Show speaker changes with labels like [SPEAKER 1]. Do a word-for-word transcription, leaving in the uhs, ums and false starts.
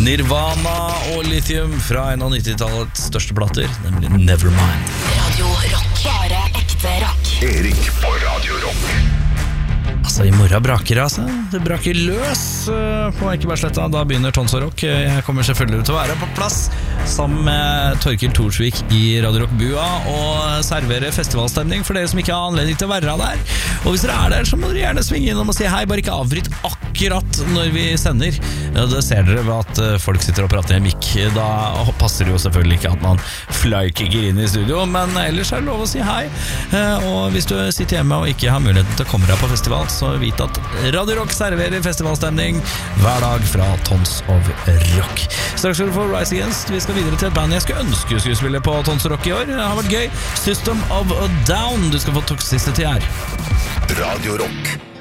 [SPEAKER 1] Nirvana og Lithium fra en av nittitalets største plater, nemlig Nevermind.
[SPEAKER 2] Radio Rock, bare ekte rock.
[SPEAKER 3] Erik på Radio Rock.
[SPEAKER 1] Altså, i morgen braker det, altså. Det braker løs uh, på Ekebergsletta. Da begynner Tons og Rock. Jeg kommer selvfølgelig til å være på plass sammen med Torkild Thorsvik i Radio Rock-bua og servere festivalstemning for dere som ikke har anledning til å være der. Og hvis dere er der, så må dere gjerne svinge innom og si hei. Bare ikke avbryt akkurat når vi sender. Ja, det ser dere ved at uh, folk sitter og prater i en mikk. Da passer det jo selvfølgelig ikke at man flykicker inn i studio, men ellers er det lov å si hei. Uh, og hvis du sitter hjemme og ikke har muligheten til å komme deg på festival, så vit at Radio Rock serverer festivalstemning hver dag fra Tons of Rock. Straks skal du få Rise Against. Vi skal videre til et band jeg skulle ønske skulle spille på Tons of Rock i år. Det har vært gøy. System of a Down. Du skal få Toxicity her.
[SPEAKER 3] Radio Rock.